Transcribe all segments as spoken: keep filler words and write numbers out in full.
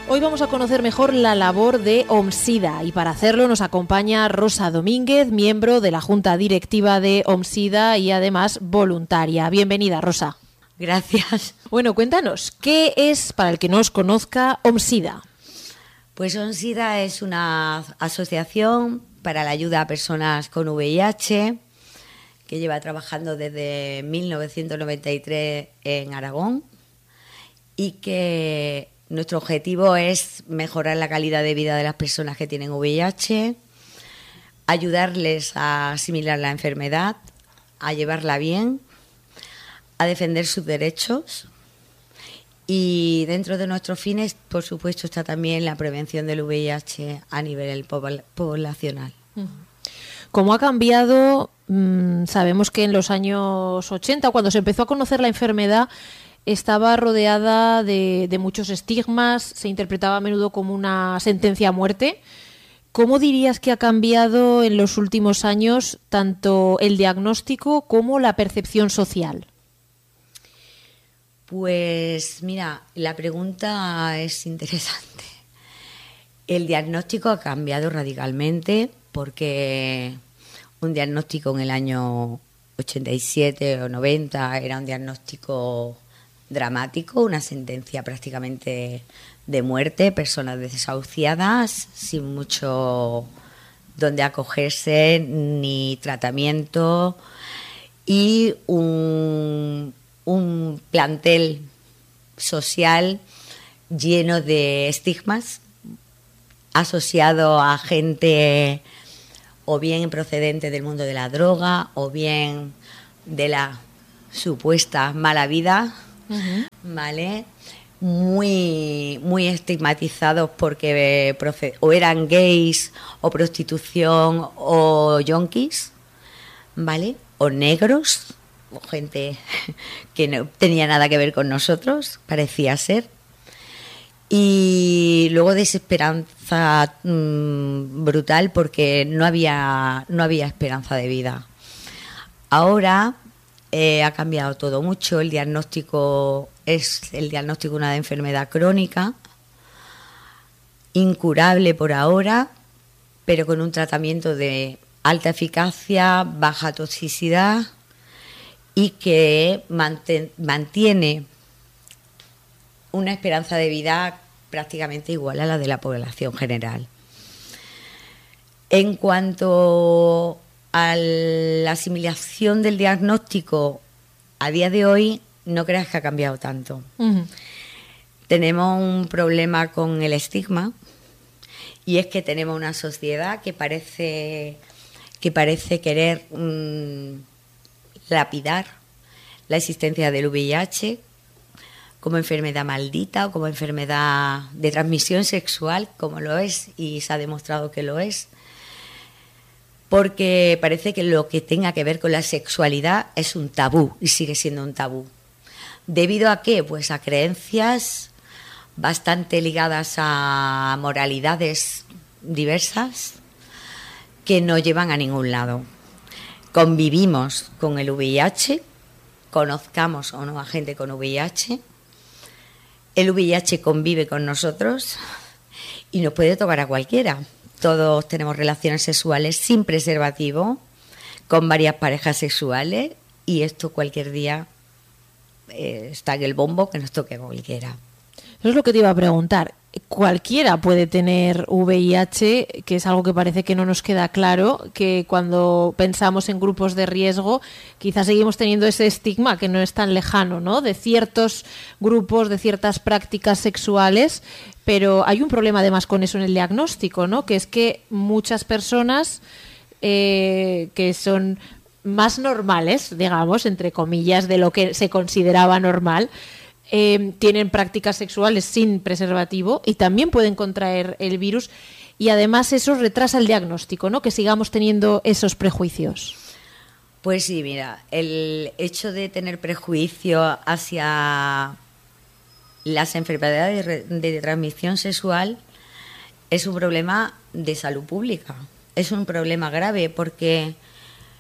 Hoy vamos a conocer mejor la labor de OMSIDA y para hacerlo nos acompaña Rosa Domínguez, miembro de la Junta Directiva de OMSIDA y además voluntaria. Bienvenida, Rosa. Gracias. Bueno, cuéntanos, ¿qué es, para el que no os conozca, OMSIDA? Pues OMSIDA es una asociación para la ayuda a personas con V I H que lleva trabajando desde mil novecientos noventa y tres en Aragón y que nuestro objetivo es mejorar la calidad de vida de las personas que tienen V I H, ayudarles a asimilar la enfermedad, a llevarla bien, a defender sus derechos. Y dentro de nuestros fines, por supuesto, está también la prevención del V I H a nivel poblacional. ¿Cómo ha cambiado? Mmm, sabemos que en los años ochenta, cuando se empezó a conocer la enfermedad, estaba rodeada de, de muchos estigmas, se interpretaba a menudo como una sentencia a muerte. ¿Cómo dirías que ha cambiado en los últimos años tanto el diagnóstico como la percepción social? Pues mira, la pregunta es interesante. El diagnóstico ha cambiado radicalmente porque un diagnóstico en el año ochenta y siete o noventa era un diagnóstico dramático, una sentencia prácticamente de muerte, personas desahuciadas sin mucho donde acogerse ni tratamiento y un un plantel social lleno de estigmas asociado a gente o bien procedente del mundo de la droga o bien de la supuesta mala vida, uh-huh. ¿Vale? Muy, muy estigmatizados porque o eran gays o prostitución o yonkis, ¿vale? O negros, o gente que no tenía nada que ver con nosotros, parecía ser. Y luego desesperanza mmm, brutal porque no había, no había esperanza de vida. Ahora eh, ha cambiado todo mucho. El diagnóstico es el diagnóstico de una enfermedad crónica, incurable por ahora, pero con un tratamiento de alta eficacia, baja toxicidad y que mantiene una esperanza de vida prácticamente igual a la de la población general. En cuanto a la asimilación del diagnóstico, a día de hoy no creas que ha cambiado tanto. Uh-huh. Tenemos un problema con el estigma y es que tenemos una sociedad que parece, que parece querer Mmm, lapidar la existencia del V I H como enfermedad maldita o como enfermedad de transmisión sexual, como lo es y se ha demostrado que lo es, porque parece que lo que tenga que ver con la sexualidad es un tabú y sigue siendo un tabú. ¿Debido a qué? Pues a creencias bastante ligadas a moralidades diversas que no llevan a ningún lado. Convivimos con el V I H, conozcamos o no a gente con V I H, el V I H convive con nosotros y nos puede tocar a cualquiera. Todos tenemos relaciones sexuales sin preservativo, con varias parejas sexuales y esto cualquier día eh, está en el bombo que nos toque a cualquiera. Eso es lo que te iba a preguntar. Cualquiera puede tener V I H, que es algo que parece que no nos queda claro, que cuando pensamos en grupos de riesgo quizás seguimos teniendo ese estigma que no es tan lejano, ¿no? De ciertos grupos, de ciertas prácticas sexuales, pero hay un problema además con eso en el diagnóstico, ¿no? Que es que muchas personas eh, que son más normales, digamos, entre comillas, de lo que se consideraba normal, Eh, tienen prácticas sexuales sin preservativo y también pueden contraer el virus y además eso retrasa el diagnóstico, ¿no? Que sigamos teniendo esos prejuicios. Pues sí, mira, el hecho de tener prejuicio hacia las enfermedades de, de transmisión sexual es un problema de salud pública, es un problema grave porque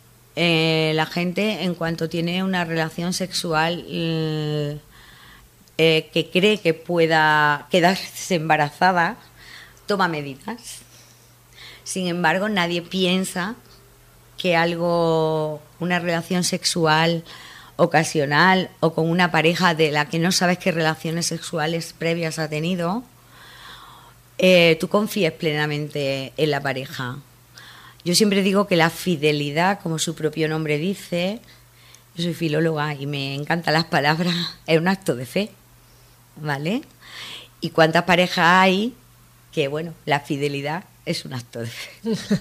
eh, la gente en cuanto tiene una relación sexual eh, eh, que cree que pueda quedarse embarazada toma medidas. Sin embargo, nadie piensa que algo, una relación sexual ocasional o con una pareja de la que no sabes qué relaciones sexuales previas ha tenido, eh, tú confíes plenamente en la pareja. Yo siempre digo que la fidelidad, como su propio nombre dice, yo soy filóloga y me encantan las palabras, es un acto de fe, ¿vale? ¿Y cuántas parejas hay que, bueno, la fidelidad es un acto de fe?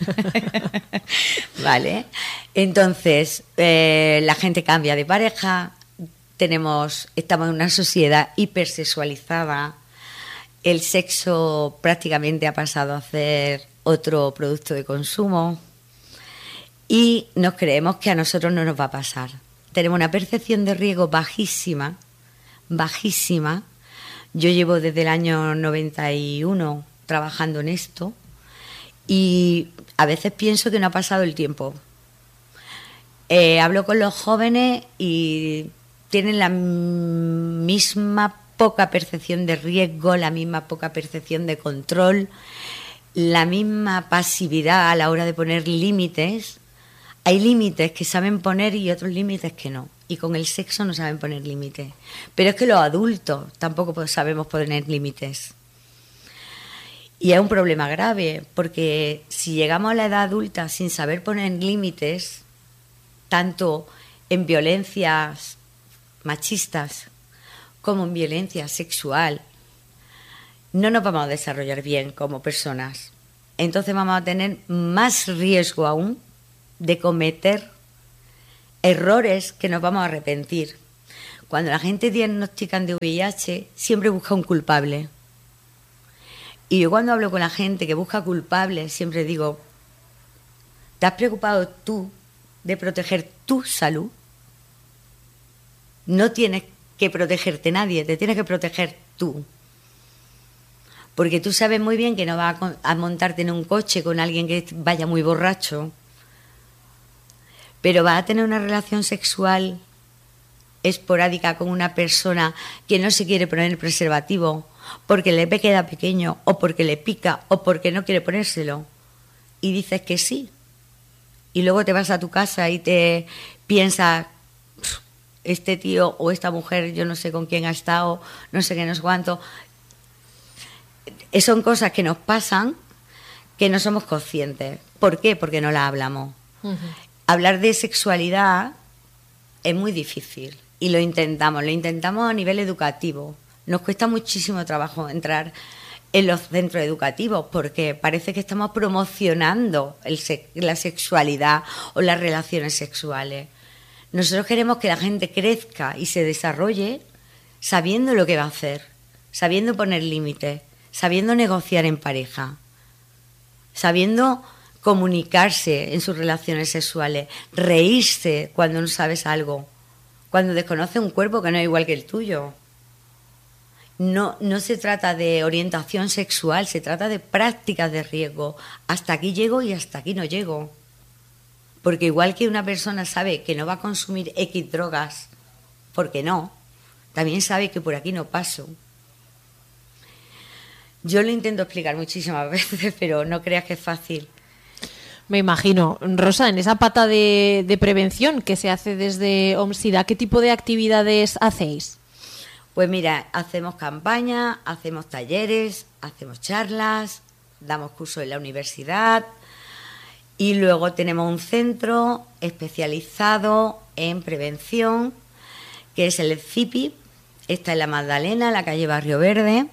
¿Vale? Entonces, eh, la gente cambia de pareja, tenemos, estamos en una sociedad hipersexualizada, el sexo prácticamente ha pasado a ser otro producto de consumo y nos creemos que a nosotros no nos va a pasar. Tenemos una percepción de riesgo bajísima, bajísima. Yo llevo desde el año noventa y uno trabajando en esto y a veces pienso que no ha pasado el tiempo. Eh, hablo con los jóvenes y tienen la misma poca percepción de riesgo, la misma poca percepción de control, la misma pasividad a la hora de poner límites. Hay límites que saben poner y otros límites que no. Y con el sexo no saben poner límites. Pero es que los adultos tampoco sabemos poner límites. Y es un problema grave, porque si llegamos a la edad adulta sin saber poner límites, tanto en violencias machistas como en violencia sexual, no nos vamos a desarrollar bien como personas. Entonces vamos a tener más riesgo aún de cometer errores que nos vamos a arrepentir. Cuando la gente diagnostica de V I H, siempre busca un culpable. Y yo cuando hablo con la gente que busca culpables, siempre digo, ¿te has preocupado tú de proteger tu salud? No tienes que protegerte nadie, te tienes que proteger tú. Porque tú sabes muy bien que no vas a, a montarte en un coche con alguien que vaya muy borracho, pero vas a tener una relación sexual esporádica con una persona que no se quiere poner el preservativo porque le queda pequeño o porque le pica o porque no quiere ponérselo y dices que sí y luego te vas a tu casa y te piensas, este tío o esta mujer, yo no sé con quién ha estado, no sé qué, no sé cuánto. Son cosas que nos pasan que no somos conscientes. ¿Por qué? Porque no las hablamos. Uh-huh. Hablar de sexualidad es muy difícil y lo intentamos, lo intentamos a nivel educativo. Nos cuesta muchísimo trabajo entrar en los centros educativos porque parece que estamos promocionando el se- la sexualidad o las relaciones sexuales. Nosotros queremos que la gente crezca y se desarrolle sabiendo lo que va a hacer, sabiendo poner límites, sabiendo negociar en pareja, sabiendo comunicarse en sus relaciones sexuales, reírse cuando no sabes algo, cuando desconoces un cuerpo que no es igual que el tuyo. No, no se trata de orientación sexual, se trata de prácticas de riesgo. Hasta aquí llego y hasta aquí no llego. Porque igual que una persona sabe que no va a consumir X drogas, porque no, también sabe que por aquí no paso. Yo lo intento explicar muchísimas veces, pero no creas que es fácil. Me imagino. Rosa, en esa pata de, de prevención que se hace desde OMSIDA, ¿qué tipo de actividades hacéis? Pues mira, hacemos campañas, hacemos talleres, hacemos charlas, damos cursos en la universidad y luego tenemos un centro especializado en prevención, que es el C I P I, está en la Magdalena, en la calle Barrio Verde,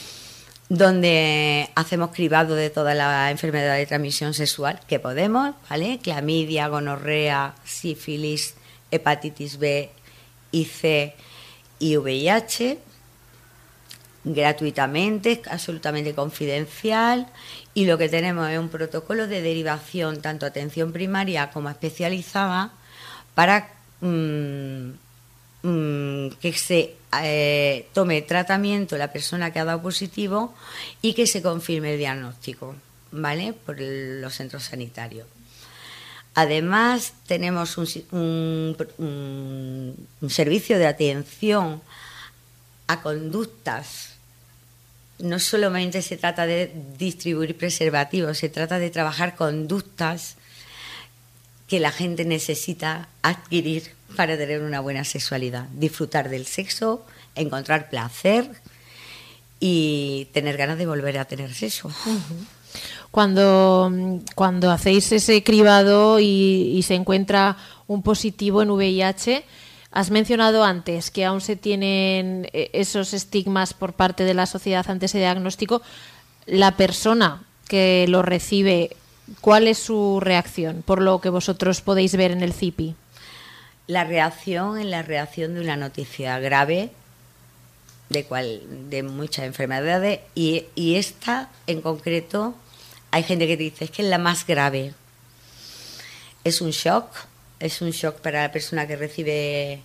donde hacemos cribado de todas las enfermedades de transmisión sexual que podemos, ¿vale? Clamidia, gonorrea, sífilis, hepatitis B y C y V I H, gratuitamente, absolutamente confidencial, y lo que tenemos es un protocolo de derivación tanto a atención primaria como especializada para mmm, mmm, que se eh, tome tratamiento la persona que ha dado positivo y que se confirme el diagnóstico, ¿vale? Por el, los centros sanitarios. Además, tenemos un, un, un, un servicio de atención a conductas. No solamente se trata de distribuir preservativos, se trata de trabajar conductas que la gente necesita adquirir para tener una buena sexualidad. Disfrutar del sexo, encontrar placer y tener ganas de volver a tener sexo. Uh-huh. Cuando, cuando hacéis ese cribado y, y se encuentra un positivo en V I H, has mencionado antes que aún se tienen esos estigmas por parte de la sociedad ante ese diagnóstico. La persona que lo recibe, ¿cuál es su reacción por lo que vosotros podéis ver en el C I P I? La reacción es la reacción de una noticia grave de, cual, de muchas enfermedades y, y esta en concreto hay gente que dice es que es la más grave. Es un shock, es un shock para la persona que recibe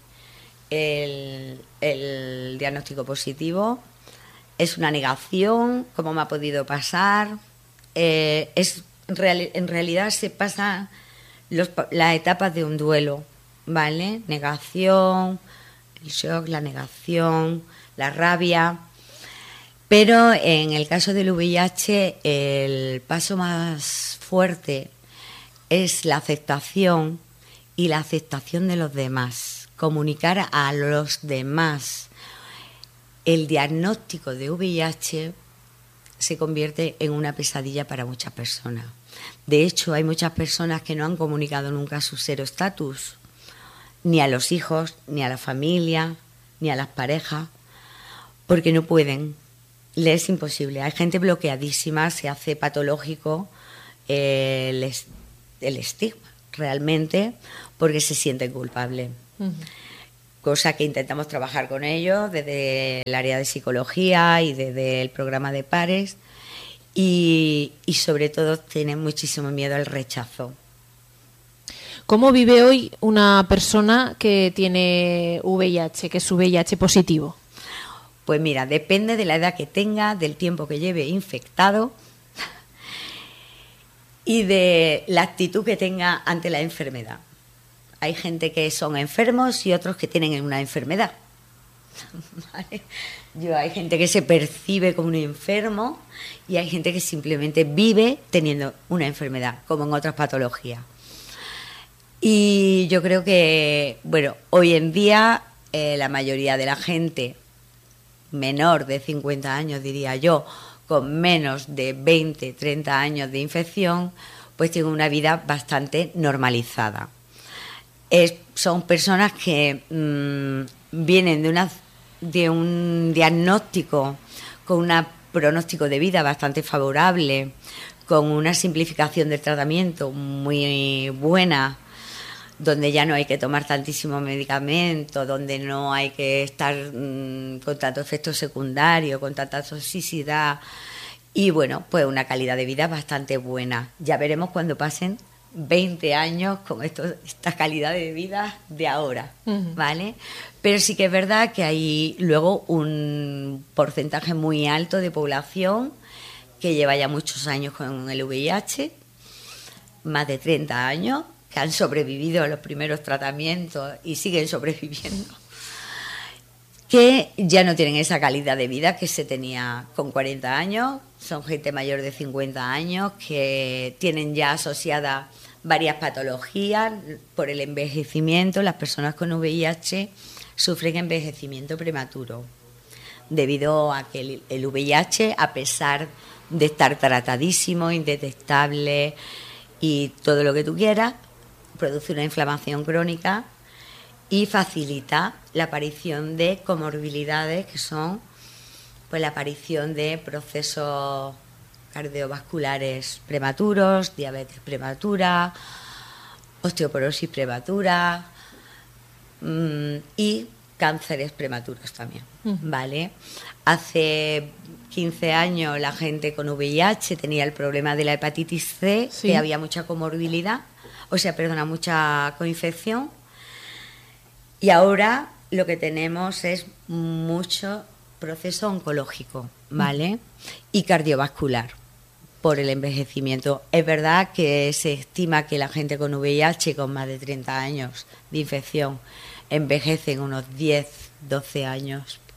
el, el diagnóstico positivo, es una negación, ¿cómo me ha podido pasar? Eh, es real, en realidad se pasan los, las etapas de un duelo, ¿vale? Negación, el shock, la negación, la rabia. Pero en el caso del V I H el paso más fuerte es la aceptación y la aceptación de los demás. Comunicar a los demás. El diagnóstico de V I H se convierte en una pesadilla para muchas personas. De hecho, hay muchas personas que no han comunicado nunca su cero estatus, ni a los hijos, ni a la familia, ni a las parejas, porque no pueden. Le es imposible. Hay gente bloqueadísima, se hace patológico eh, el, el estigma realmente porque se sienten culpables. Uh-huh. Cosa que intentamos trabajar con ellos desde el área de psicología y desde el programa de pares y, y sobre todo tienen muchísimo miedo al rechazo. ¿Cómo vive hoy una persona que tiene V I H, que es V I H positivo? Pues mira, depende de la edad que tenga, del tiempo que lleve infectado y de la actitud que tenga ante la enfermedad. Hay gente que son enfermos y otros que tienen una enfermedad. ¿Vale? Yo, hay gente que se percibe como un enfermo y hay gente que simplemente vive teniendo una enfermedad, como en otras patologías. Y yo creo que, bueno, hoy en día eh, la mayoría de la gente menor de cincuenta años, diría yo, con menos de veinte, treinta años de infección, pues tiene una vida bastante normalizada. Es, son personas que mmm, vienen de, una, de un diagnóstico con un pronóstico de vida bastante favorable, con una simplificación del tratamiento muy buena, donde ya no hay que tomar tantísimo medicamento, donde no hay que estar mmm, con tanto efecto secundario, con tanta toxicidad y bueno, pues una calidad de vida bastante buena. Ya veremos cuando pasen veinte años con esto, esta calidad de vida de ahora, uh-huh. ¿Vale? Pero sí que es verdad que hay luego un porcentaje muy alto de población que lleva ya muchos años con el V I H, más de treinta años, que han sobrevivido a los primeros tratamientos y siguen sobreviviendo, que ya no tienen esa calidad de vida que se tenía con cuarenta años, son gente mayor de cincuenta años que tienen ya asociadas varias patologías por el envejecimiento. Las personas con V I H sufren envejecimiento prematuro debido a que el, el V I H, a pesar de estar tratadísimo, indetectable y todo lo que tú quieras, produce una inflamación crónica y facilita la aparición de comorbilidades que son pues la aparición de procesos cardiovasculares prematuros, diabetes prematura, osteoporosis prematura mmm, y cánceres prematuros también, ¿vale? Hace quince años la gente con V I H tenía el problema de la hepatitis C, sí. Que había mucha comorbilidad, o sea, perdona, mucha coinfección. Y ahora lo que tenemos es mucho proceso oncológico, ¿vale? Mm. Y cardiovascular por el envejecimiento. Es verdad que se estima que la gente con V I H con más de treinta años de infección envejece en unos diez, doce años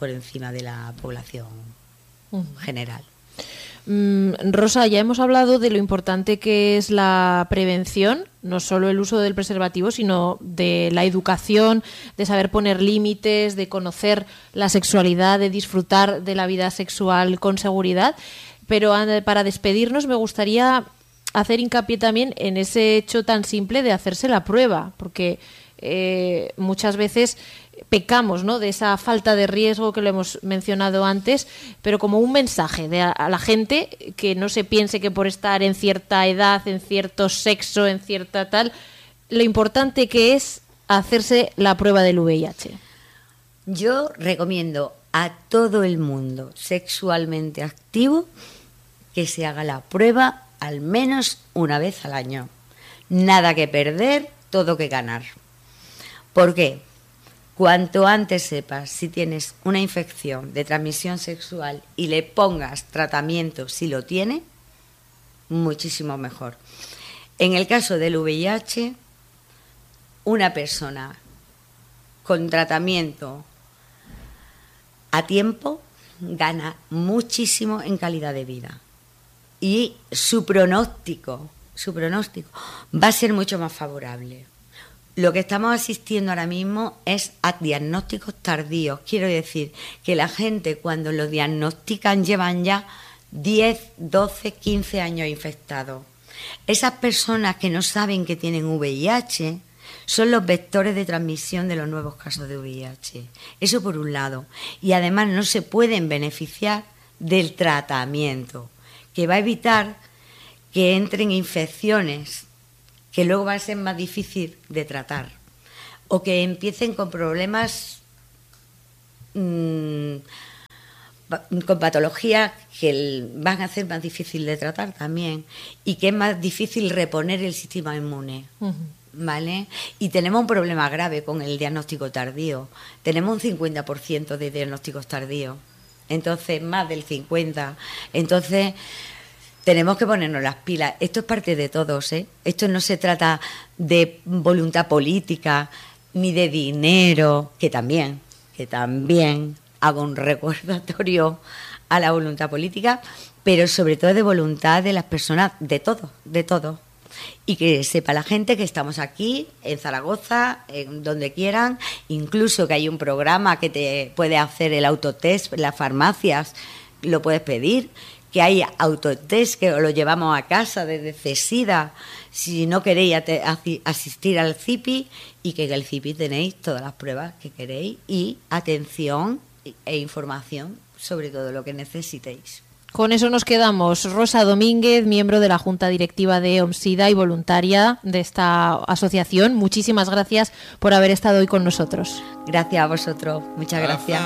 por encima de la población uh-huh. general. Mm, Rosa, ya hemos hablado de lo importante que es la prevención, no solo el uso del preservativo, sino de la educación, de saber poner límites, de conocer la sexualidad, de disfrutar de la vida sexual con seguridad. Pero para despedirnos me gustaría hacer hincapié también en ese hecho tan simple de hacerse la prueba, porque eh, muchas veces pecamos, ¿no?, de esa falta de riesgo que lo hemos mencionado antes, pero como un mensaje de a, a la gente que no se piense que por estar en cierta edad, en cierto sexo, en cierta tal, lo importante que es hacerse la prueba del V I H. Yo recomiendo a todo el mundo sexualmente activo que se haga la prueba al menos una vez al año. Nada que perder, todo que ganar. ¿Por qué? Cuanto antes sepas si tienes una infección de transmisión sexual y le pongas tratamiento si lo tiene, muchísimo mejor. En el caso del V I H, una persona con tratamiento a tiempo gana muchísimo en calidad de vida. Y su pronóstico, su pronóstico va a ser mucho más favorable. Lo que estamos asistiendo ahora mismo es a diagnósticos tardíos. Quiero decir que la gente cuando lo diagnostican llevan ya diez, doce, quince años infectados. Esas personas que no saben que tienen V I H son los vectores de transmisión de los nuevos casos de V I H. Eso por un lado. Y además no se pueden beneficiar del tratamiento, que va a evitar que entren infecciones que luego va a ser más difícil de tratar, o que empiecen con problemas, mmm, con patologías que van a ser más difíciles de tratar también, y que es más difícil reponer el sistema inmune. Uh-huh. ¿Vale? Y tenemos un problema grave con el diagnóstico tardío. Tenemos un cincuenta por ciento de diagnósticos tardíos, entonces más del cincuenta por ciento. Entonces tenemos que ponernos las pilas. Esto es parte de todos, ¿eh? Esto no se trata de voluntad política ni de dinero, que también, que también hago un recordatorio a la voluntad política, pero sobre todo de voluntad de las personas, de todos, de todos. Y que sepa la gente que estamos aquí, en Zaragoza, en donde quieran, incluso que hay un programa que te puede hacer el autotest en las farmacias, lo puedes pedir, que hay autotest que os lo llevamos a casa desde CESIDA, si no queréis asistir al C I P I, y que en el C I P I tenéis todas las pruebas que queréis y atención e información sobre todo lo que necesitéis. Con eso nos quedamos. Rosa Domínguez, miembro de la Junta Directiva de OMSIDA y voluntaria de esta asociación. Muchísimas gracias por haber estado hoy con nosotros. Gracias a vosotros. Muchas gracias.